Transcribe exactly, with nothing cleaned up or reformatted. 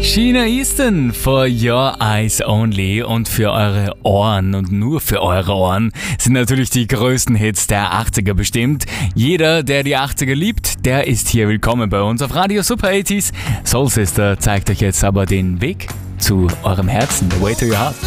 Sheena Easton, For Your Eyes Only, und für eure Ohren und nur für eure Ohren sind natürlich die größten Hits der achtziger bestimmt. Jeder, der die achtziger liebt, der ist hier willkommen bei uns auf Radio Super achtziger. Soul Sister zeigt euch jetzt aber den Weg zu eurem Herzen, the way to your heart.